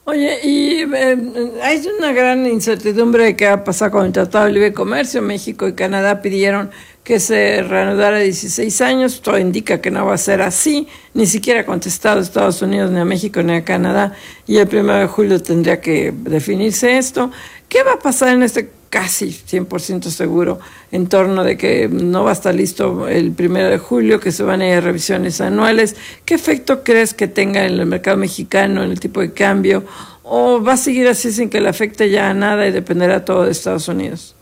Oye, y hay una gran incertidumbre de qué va a pasar con el Tratado de Libre Comercio. México y Canadá pidieron que se reanudara 16 años. Todo indica que no va a ser así. Ni siquiera ha contestado a Estados Unidos, ni a México, ni a Canadá. Y el 1 de julio tendría que definirse esto. ¿Qué va a pasar en este casi 100% seguro en torno de que no va a estar listo el 1 de julio, que se van a ir a revisiones anuales? ¿Qué efecto crees que tenga en el mercado mexicano, en el tipo de cambio? ¿O va a seguir así sin que le afecte ya a nada y dependerá todo de Estados Unidos?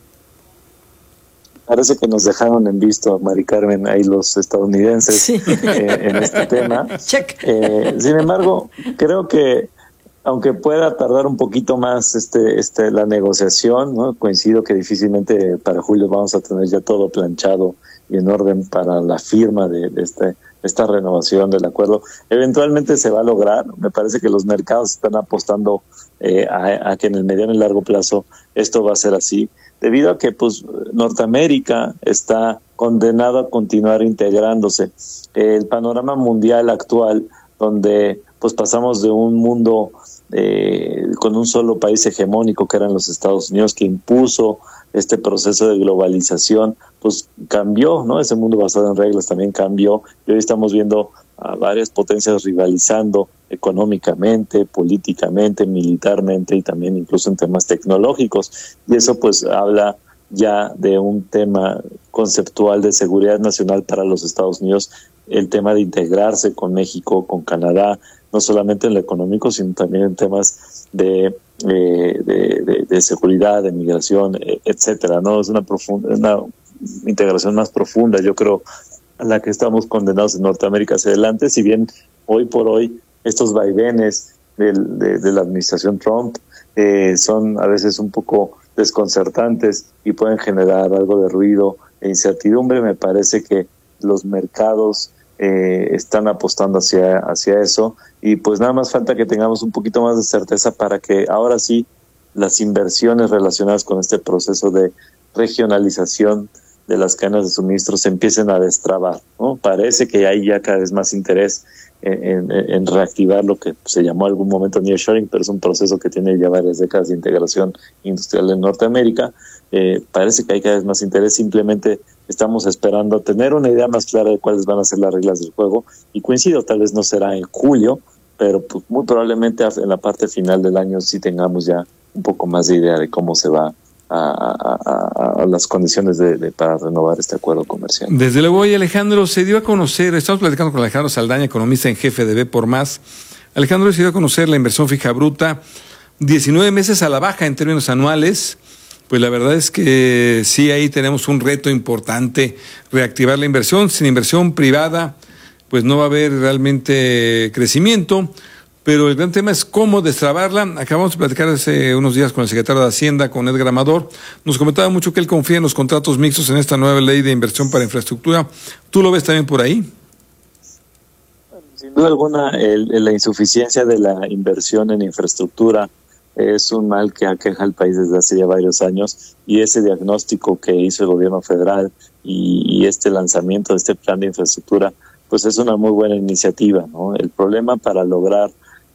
Parece que nos dejaron en visto, Mari Carmen, ahí los estadounidenses, sí. En este tema. Check. Sin embargo, creo que aunque pueda tardar un poquito más la negociación, ¿no? Coincido que difícilmente para julio vamos a tener ya todo planchado y en orden para la firma de esta renovación del acuerdo. Eventualmente se va a lograr. Me parece que los mercados están apostando a que en el mediano y largo plazo esto va a ser así, debido a que pues Norteamérica está condenado a continuar integrándose. El panorama mundial actual, donde pues pasamos de un mundo con un solo país hegemónico que eran los Estados Unidos, que impuso este proceso de globalización, pues cambió, ¿no? Ese mundo basado en reglas también cambió, y hoy estamos viendo a varias potencias rivalizando económicamente, políticamente, militarmente y también incluso en temas tecnológicos, y eso pues habla ya de un tema conceptual de seguridad nacional para los Estados Unidos, el tema de integrarse con México, con Canadá, no solamente en lo económico, sino también en temas de seguridad, de migración, etcétera, ¿no? Es una integración más profunda, yo creo, a la que estamos condenados en Norteamérica hacia adelante, si bien hoy por hoy estos vaivenes de la administración Trump son a veces un poco desconcertantes y pueden generar algo de ruido e incertidumbre. Me parece que los mercados están apostando hacia eso, y pues nada más falta que tengamos un poquito más de certeza para que ahora sí las inversiones relacionadas con este proceso de regionalización de las cadenas de suministro se empiecen a destrabar, ¿no? Parece que hay ya cada vez más interés en reactivar lo que se llamó en algún momento nearshoring, pero es un proceso que tiene ya varias décadas de integración industrial en Norteamérica. Parece que hay cada vez más interés, simplemente estamos esperando tener una idea más clara de cuáles van a ser las reglas del juego, y coincido, tal vez no será en julio, pero pues muy probablemente en la parte final del año sí tengamos ya un poco más de idea de cómo se va a las condiciones para renovar este acuerdo comercial. Desde luego, hoy Alejandro, se dio a conocer, estamos platicando con Alejandro Saldaña, economista en jefe de B por Más. Alejandro, se dio a conocer la inversión fija bruta, 19 meses a la baja en términos anuales. Pues la verdad es que sí, ahí tenemos un reto importante, reactivar la inversión. Sin inversión privada, pues no va a haber realmente crecimiento. Pero el gran tema es cómo destrabarla. Acabamos de platicar hace unos días con el secretario de Hacienda, con Edgar Amador. Nos comentaba mucho que él confía en los contratos mixtos en esta nueva ley de inversión para infraestructura. ¿Tú lo ves también por ahí? Sin duda alguna, la insuficiencia de la inversión en infraestructura es un mal que aqueja al país desde hace ya varios años, y ese diagnóstico que hizo el gobierno federal y este lanzamiento de este plan de infraestructura, pues es una muy buena iniciativa, ¿no? El problema para lograr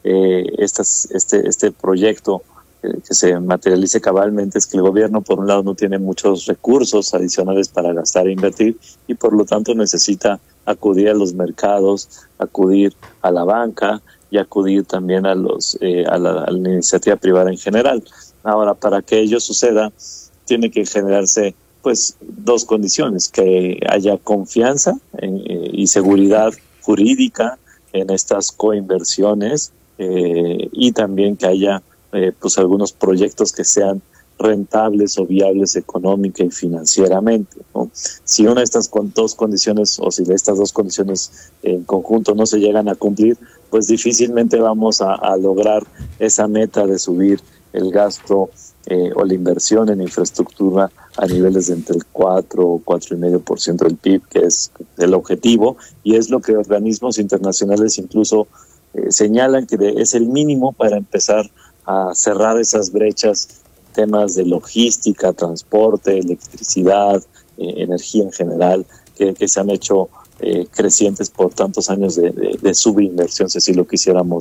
este proyecto que se materialice cabalmente es que el gobierno, por un lado, no tiene muchos recursos adicionales para gastar e invertir, y por lo tanto acudir a los mercados, acudir a la banca y acudir también a la iniciativa privada en general. Ahora, para que ello suceda, tiene que generarse pues dos condiciones: que haya confianza y seguridad jurídica en estas coinversiones, y también que haya pues algunos proyectos que sean rentables o viables económica y financieramente, ¿no? Si una de estas dos condiciones, o si estas dos condiciones en conjunto no se llegan a cumplir, pues difícilmente vamos a lograr esa meta de subir el gasto o la inversión en infraestructura a niveles de entre el 4 o 4,5% del PIB, que es el objetivo, y es lo que organismos internacionales incluso señalan que es el mínimo para empezar a cerrar esas brechas, temas de logística, transporte, electricidad, energía en general, que se han hecho crecientes por tantos años de subinversión, si así lo quisiéramos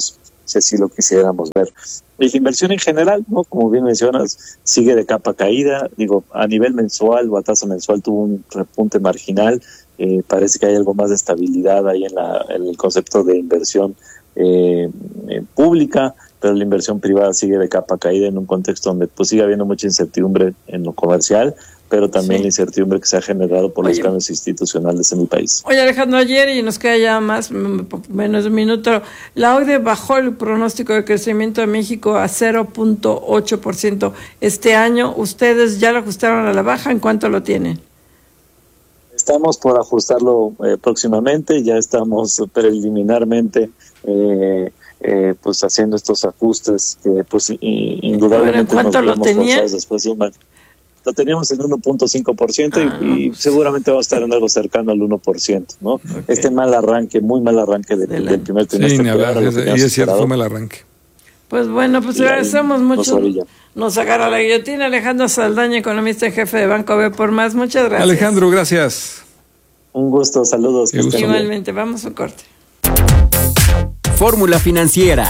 si así lo quisiéramos ver. Y la inversión en general, ¿no? Como bien mencionas, sigue de capa caída. Digo, a nivel mensual o a tasa mensual tuvo un repunte marginal. Parece que hay algo más de estabilidad ahí en el concepto de inversión pública, pero la inversión privada sigue de capa caída en un contexto donde pues sigue habiendo mucha incertidumbre en lo comercial, pero también la incertidumbre que se ha generado por los cambios institucionales en el país. Oye, Alejandro, ayer, y nos queda ya menos de un minuto, la OCDE bajó el pronóstico de crecimiento de México a 0.8% este año. ¿Ustedes ya lo ajustaron a la baja? ¿En cuánto lo tienen? Estamos por ajustarlo próximamente, ya estamos preliminarmente pues haciendo estos ajustes que pues indudablemente ¿cuánto lo tenían? Después de lo teníamos en 1.5% y seguramente va a estar en algo cercano al 1%, ¿no? Okay. Muy mal arranque del primer trimestre. Sí, ni hablar, y es cierto, fue mal arranque. Pues bueno, pues agradecemos mucho. Nos agarra la guillotina. Alejandro Saldaña, economista en jefe de Banco B por Más. Muchas gracias. Alejandro, gracias. Un gusto, saludos. Igualmente, vamos a corte. Fórmula Financiera.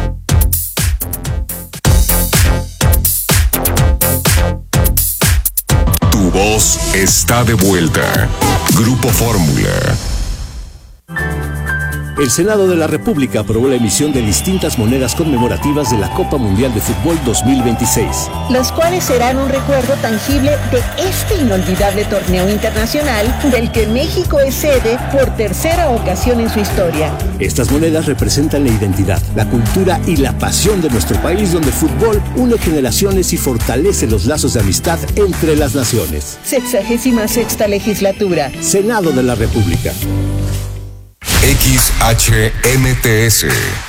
Tu voz está de vuelta. Grupo Fórmula. El Senado de la República aprobó la emisión de distintas monedas conmemorativas de la Copa Mundial de Fútbol 2026. Las cuales serán un recuerdo tangible de este inolvidable torneo internacional del que México es sede por tercera ocasión en su historia. Estas monedas representan la identidad, la cultura y la pasión de nuestro país, donde el fútbol une generaciones y fortalece los lazos de amistad entre las naciones. 66ª legislatura. Senado de la República. XHMTS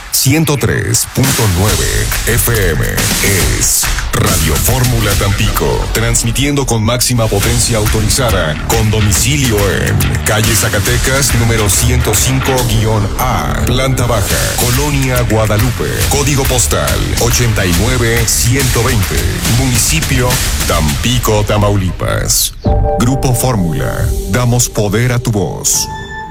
103.9 FM es Radio Fórmula Tampico, transmitiendo con máxima potencia autorizada, con domicilio en calle Zacatecas, número 105-A, planta baja, Colonia Guadalupe, código postal 89120, municipio Tampico, Tamaulipas. Grupo Fórmula, damos poder a tu voz.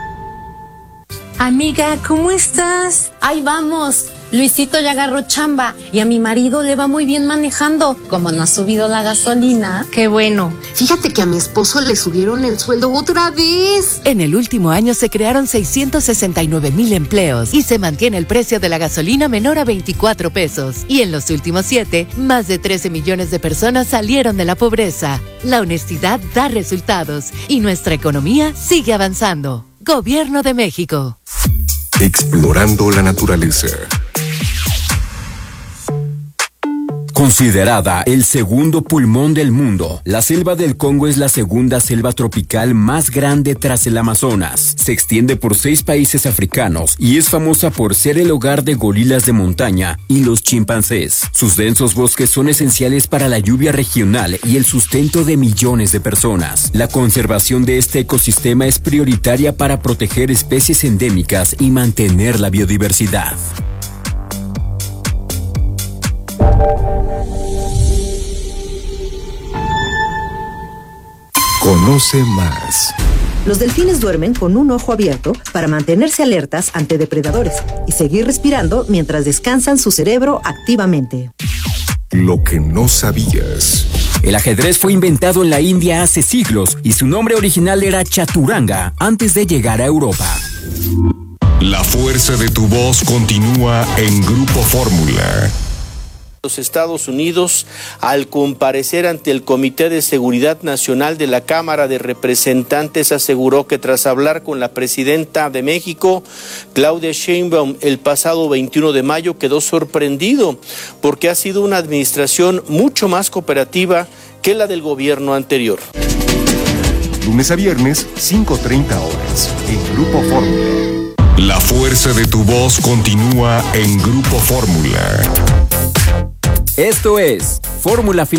Amiga, ¿cómo estás? Ahí vamos. Luisito ya agarró chamba y a mi marido le va muy bien manejando. Como no ha subido la gasolina. Qué bueno. Fíjate que a mi esposo le subieron el sueldo otra vez. En el último año se crearon 669,000 empleos y se mantiene el precio de la gasolina menor a 24 pesos. Y en los últimos 7, más de 13 millones de personas salieron de la pobreza. La honestidad da resultados y nuestra economía sigue avanzando. Gobierno de México. Explorando la naturaleza. Considerada el segundo pulmón del mundo, la selva del Congo es la segunda selva tropical más grande tras el Amazonas. Se extiende por 6 países africanos y es famosa por ser el hogar de gorilas de montaña y los chimpancés. Sus densos bosques son esenciales para la lluvia regional y el sustento de millones de personas. La conservación de este ecosistema es prioritaria para proteger especies endémicas y mantener la biodiversidad. Conoce más. Los delfines duermen con un ojo abierto para mantenerse alertas ante depredadores y seguir respirando mientras descansan su cerebro activamente. Lo que no sabías. El ajedrez fue inventado en la India hace siglos y su nombre original era Chaturanga antes de llegar a Europa. La fuerza de tu voz continúa en Grupo Fórmula. Los Estados Unidos, al comparecer ante el Comité de Seguridad Nacional de la Cámara de Representantes, aseguró que tras hablar con la presidenta de México, Claudia Sheinbaum, el pasado 21 de mayo, quedó sorprendido porque ha sido una administración mucho más cooperativa que la del gobierno anterior. Lunes a viernes, 5:30 horas, en Grupo Fórmula. La fuerza de tu voz continúa en Grupo Fórmula. Esto es Fórmula Financiera.